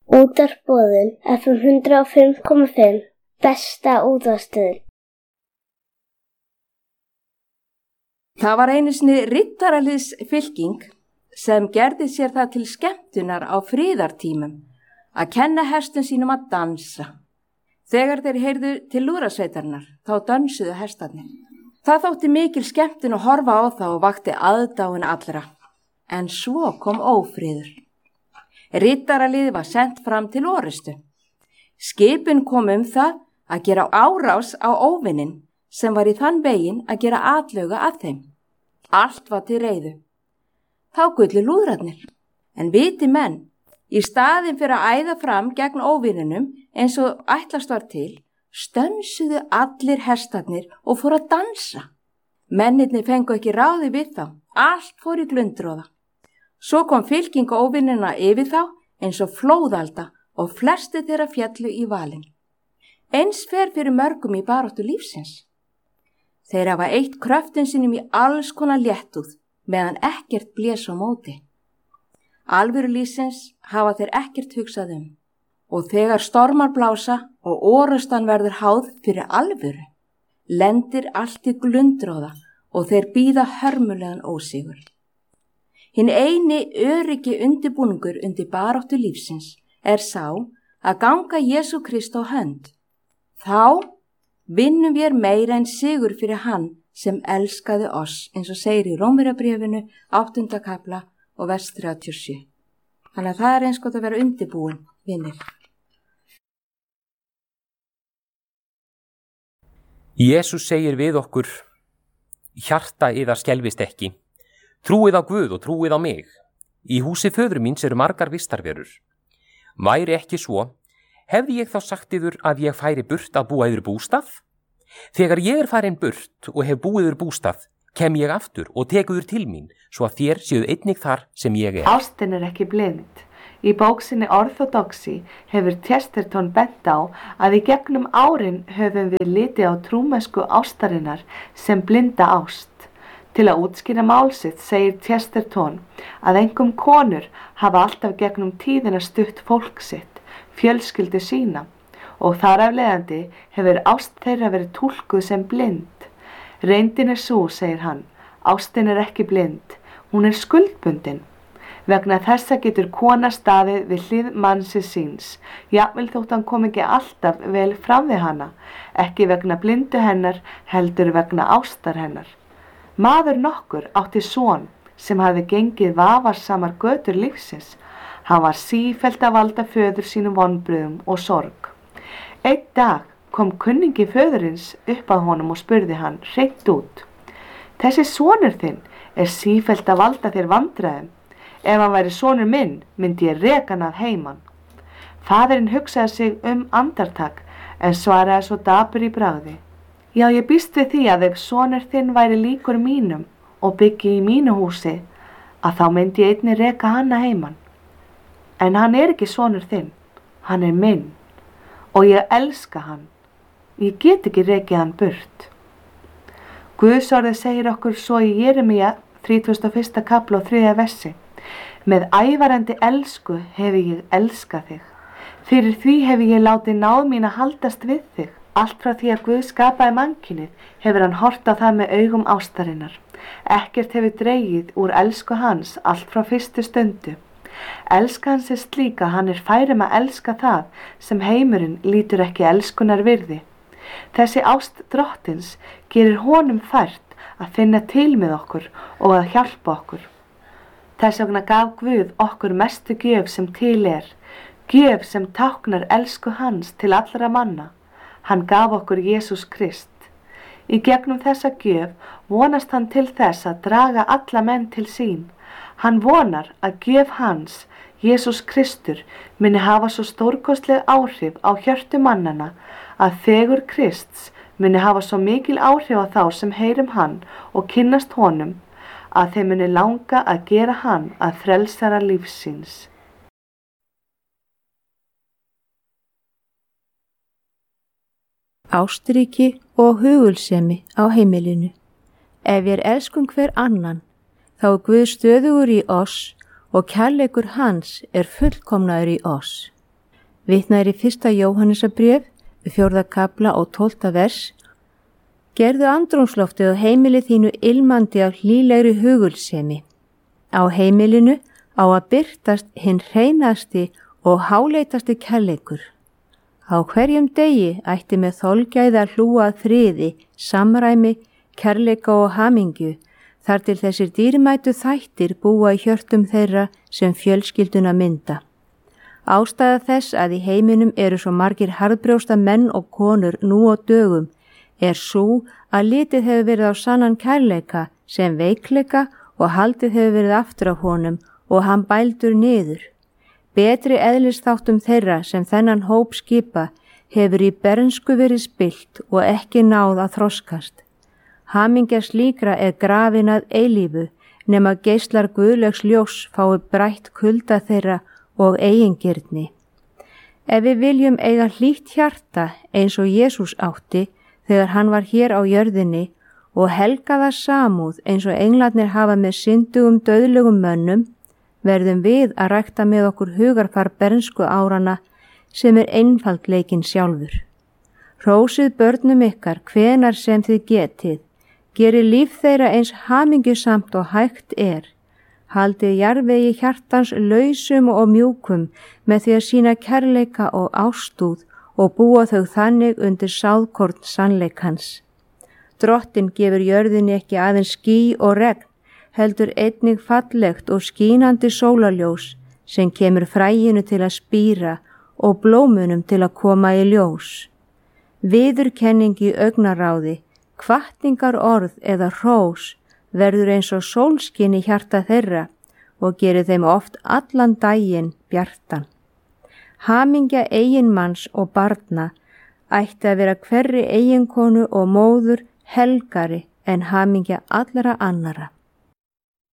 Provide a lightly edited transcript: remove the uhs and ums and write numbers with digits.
Útvarpsboðun FM 105,5 besta útvarpsstöðin. Það var einu sinni riddaraliðsfylking sem gerði sér það til skemmtunar á friðartímum að kenna hestum sínum að dansa. Þegar þeir heyrðu til lúðrasveitarnar þá dansuðu hestarnir. Það þótti mikil skemmtun að horfa á það og vakti aðdáun allra. En svo kom ófriður. Riddaraliðið var sent fram til orustu. Skipun kom það að gera árás á óvininn sem var í þann veginn að gera atlögu að þeim. Allt var til reiðu. Þá gullu lúðrarnir. En viti menn, í staðin fyrir að æða fram gegn óvininum eins og ætlast var til, stönsuðu allir hestarnir og fóru að dansa. Mennirnir fengu ekki ráði við þá. Allt fór í glundroða. Svo kom fylking óvinnina yfir þá eins og flóðalda og flesti þeirra fjallu í valinn. Eins fer fyrir mörgum í baráttu lífsins. Þeir hafa eytt kröftin sínum í alls konar léttúð meðan ekkert blés á móti. Alvöru lífsins hafa þeir ekkert hugsað og þegar stormar blása og orustan verður háð fyrir alvöru, lendir allt í glundroða og þeir bíða hörmulegan ósigur. Hinn eini öryggi undirbúningur undir baráttu lífsins sá að ganga Jesú Krist á hönd. Þá vinnum við meira en sigur fyrir hann sem elskaði oss, eins og segir í Rómverjabréfinu 8. kafla og vers 37. Þannig að það eins gott að vera undirbúin, vinir. Jesús segir við okkur, hjarta yðar skelfist ekki. Trúið á Guð og trúið á mig. Í húsi föður míns eru margar vistarverur. Væri ekki svo, hefði ég þá sagt yður að ég færi burt að búa yður bústað? Þegar ég farin burt og hef búið yður bústað, kem ég aftur og tek yður til mín, svo að þér séuð einnig þar sem ég Ástin ekki blind. Í bóksinni Orthodoxy hefur Chesterton bent á að í gegnum árin höfum við litið á trúmennsku ástarinnar sem blinda ást. Til að útskýra mál sitt segir Chesterton að einkum konur hafa alltaf gegnum tíðina stutt fólk sitt, fjölskyldu sína og þar af leiðandi hefur ást þeirra verið túlkuð sem blind. Reyndin sú, segir hann, ástin ekki blind, hún skuldbundin. Vegna þessa getur kona staðið við hlið mannsins síns, jafnvel þótt hann kom ekki alltaf vel fram við hana, ekki vegna blindu hennar, heldur vegna ástar hennar. Maður nokkur átti son sem hafði gengið vafarsamar götur lífsins. Hann var sífellt að valda föður sínum vonbrigðum og sorg. Einn dag kom kunningi föðurins upp að honum og spurði hann hreint út. Þessi sonur þinn sífellt að valda þér vandræðum. Ef hann væri sonur minn, myndi ég reka hann að heiman. Faðirinn hugsaði sig andartak en svaraði svo dapur í bragði. Já, ég býst við því að ef sonur þinn væri líkur mínum og byggi í mínu húsi, að þá myndi ég einnig reka hann að heiman. En hann ekki sonur þinn, hann minn og ég elska hann. Ég get ekki rekið hann burt. Guðsorðið segir okkur svo í Jeremía 31. kafla og 3. versi. Með ævarandi elsku hefi ég elskað þig. Fyrir því hefi ég látið náð mín að haldast við þig. Allt frá því að Guð skapaði mannkynið hefur hann hort á það með augum ástarinnar. Ekkert hefur dregið úr elsku hans allt frá fyrstu stundu. Elska hans slík að hann færum að elska það sem heimurinn lítur ekki elskunar virði. Þessi ást drottins gerir honum fært að finna til með okkur og að hjálpa okkur. Þess vegna gaf Guð okkur mestu gjöf sem til gjöf sem táknar elsku hans til allra manna. Hann gaf okkur Jesús Krist. Í gegnum þessa gjöf vonast hann til þess að draga alla menn til sín. Hann vonar að gjöf hans, Jesús Kristur, muni hafa svo stórkostleg áhrif á hjörtu mannana að fegur Krists muni hafa svo mikil áhrif á þá sem heyrum hann og kynnast honum að þeim muni langa að gera hann að frelsara lífsins. Ástríki og hugulsemi á heimilinu. Ef við elskum hver annan, þá Guð stöðugur í oss og kærleikur hans fullkomnaður í oss. Vitnað í 1. Jóhannesarbréf, 4. kapla og 12. vers. Gerðu andrúmsloftið á heimili þínu ilmandi af hlýlegri hugulsemi. Á heimilinu á að birtast hinn hreinasti og háleitasti kærleikur. Á hverjum degi ætti með þolgæði að hlúa að friði, samræmi, kærleika og hamingju, þar til þessir dýrmætu þættir búa í hjörtum þeirra sem fjölskylduna mynda. Ástæða þess að í heiminum eru svo margir harðbrjósta menn og konur nú á dögum er sú að litið hefur verið á sannan kærleika sem veikleika og haldið hefur verið aftur á honum og hann bældur niður. Betri eðlisþáttum þeirra sem þennan hóp skipa hefur í bernsku verið spillt og ekki náð að þroskast. Hamingja slíkra er grafin að eilífu nema geislar guðlegs ljós fái brætt kulda þeirra og eigingirni. Ef við viljum eiga hlýtt hjarta eins og Jesús átti þegar hann var hér á jörðinni og helgaða samúð eins og englarnir hafa með syndugum dauðlegum mönnum, verðum við að rækta með okkur hugarfar bernsku árana sem er einfaldleikinn sjálfur. Hrósið börnum ykkar hvenar sem þið getið, gerið líf þeirra eins hamingjusamt og hægt er. Haldið jarðvegi hjartans lausum og mjúkum með því að sýna kærleika og ástúð og búa þau þannig undir sáðkorn sannleikans. Drottinn gefur jörðinni ekki aðeins ský og regn, heldur einnig fallegt og skínandi sólarljós sem kemur fræinu til að spíra og blómunum til að koma í ljós. Viðurkenning í augnaráði, hvatningar orð eða hrós verður eins og sólskin í hjarta þeirra og gerir þeim oft allan daginn bjartan. Hamingja eiginmanns og barna ætti að vera hverri eiginkonu og móður helgari en hamingja allra annara.